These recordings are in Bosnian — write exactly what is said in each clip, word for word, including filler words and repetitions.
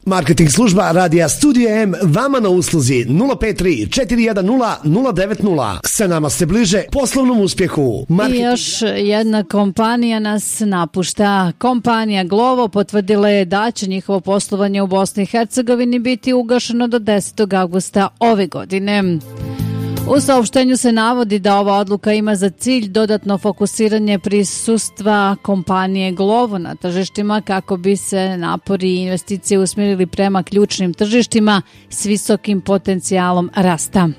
Marketing služba Radija Studio M vama na usluzi nula pet tri četiri jedan nula nula devet nula. Sa nama ste bliže poslovnom uspjehu. Marketing... I još jedna kompanija nas napušta. Kompanija Glovo potvrdila je da će njihovo poslovanje u Bosni i Hercegovini biti ugašeno do desetog avgusta ove godine. U saopštenju se navodi da ova odluka ima za cilj dodatno fokusiranje prisustva kompanije Glovo na tržištima kako bi se napori i investicije usmjerili prema ključnim tržištima s visokim potencijalom rasta.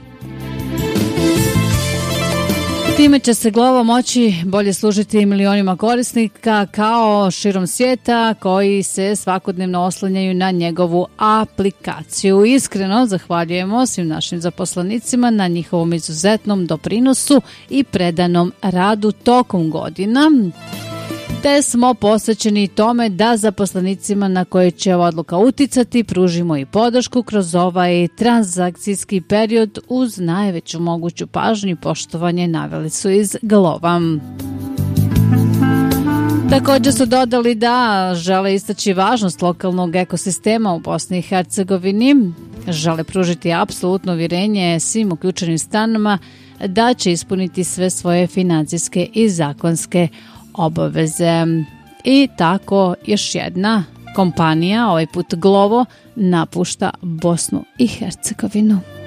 Time će se Glovo moći bolje služiti milionima korisnika kao širom svijeta koji se svakodnevno oslanjaju na njegovu aplikaciju. Iskreno zahvaljujemo svim našim zaposlenicima na njihovom izuzetnom doprinosu i predanom radu tokom godina. Te smo posvećeni tome da zaposlenicima na koje će ova odluka uticati pružimo i podršku kroz ovaj transakcijski period uz najveću moguću pažnju i poštovanje, naveli su iz Glova. Također su dodali da žele istaći važnost lokalnog ekosistema u Bosni i Hercegovini, žele pružiti apsolutno uvjerenje svim uključenim stranama da će ispuniti sve svoje financijske i zakonske obaveze. I tako još jedna kompanija, ovaj put Glovo, napušta Bosnu i Hercegovinu.